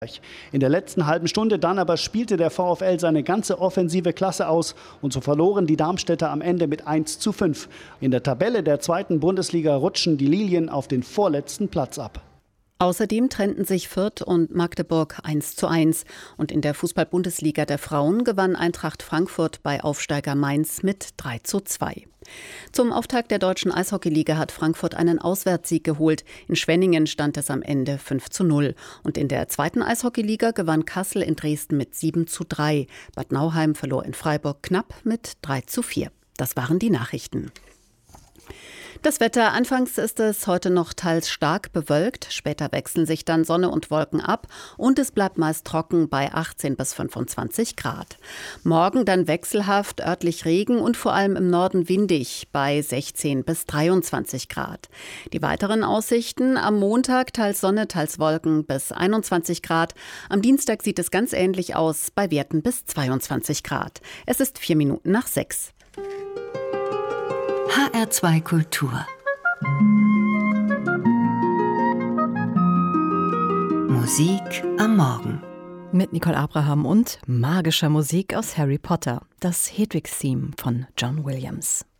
In der letzten halben Stunde dann aber spielte der VfL seine ganze offensive Klasse aus und so verloren die Darmstädter am Ende mit 1:5. In der Tabelle der 2. Bundesliga rutschen die Lilien auf den vorletzten Platz ab. Außerdem trennten sich Fürth und Magdeburg 1:1. Und in der Fußball-Bundesliga der Frauen gewann Eintracht Frankfurt bei Aufsteiger Mainz mit 3:2. Zum Auftakt der deutschen Eishockeyliga hat Frankfurt einen Auswärtssieg geholt. In Schwenningen stand es am Ende 5:0. Und in der 2. Eishockeyliga gewann Kassel in Dresden mit 7:3. Bad Nauheim verlor in Freiburg knapp mit 3:4. Das waren die Nachrichten. Das Wetter: Anfangs ist es heute noch teils stark bewölkt, später wechseln sich dann Sonne und Wolken ab und es bleibt meist trocken bei 18 bis 25 Grad. Morgen dann wechselhaft, örtlich Regen und vor allem im Norden windig bei 16 bis 23 Grad. Die weiteren Aussichten: am Montag teils Sonne, teils Wolken bis 21 Grad. Am Dienstag sieht es ganz ähnlich aus bei Werten bis 22 Grad. Es ist 6:04. HR2 Kultur. Musik am Morgen. Mit Nicole Abraham und magischer Musik aus Harry Potter, das Hedwig-Theme von John Williams.